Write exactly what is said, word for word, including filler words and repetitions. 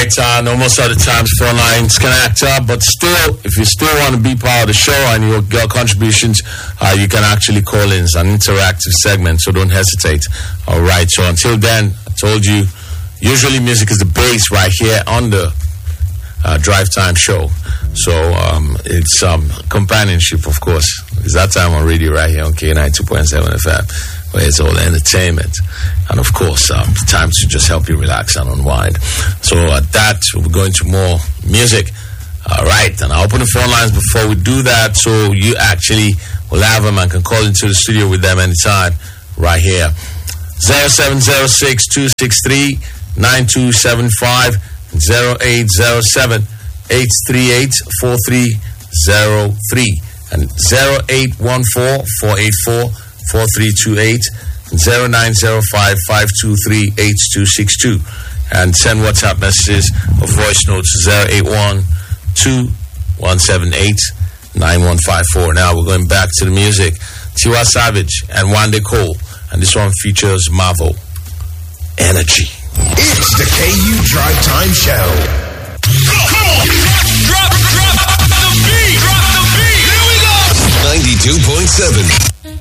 right, uh, almost all the times phone lines can act up, but still, if you still want to be part of the show and your, your contributions, uh, you can actually call in. It's an interactive segment, so don't hesitate. All right, so until then, I told you, usually music is the base right here on the uh, Drive Time show. So um, it's um, companionship, of course. It's that time on radio right here on K ninety-two point seven F M, where it's all entertainment. And of course, um, time to just help you relax and unwind. So at that, we'll be going to more music. All right, and I'll open the phone lines before we do that, so you actually will have them and can call into the studio with them anytime right here. zero seven zero six two six three nine two seven five, zero eight zero seven eight three eight four three zero three, and zero eight one four four eight four four three two eight, zero nine zero five five two three eight two six two, and send WhatsApp messages or voice notes zero eight one two one seven eight nine one five four. Now we're going back to the music. Tiwa Savage and Wande Cole, and this one features Marvel, Energy. It's the K U Drive Time Show. Come on! Drop, drop, drop the beat! Drop the beat! Here we go! ninety-two point seven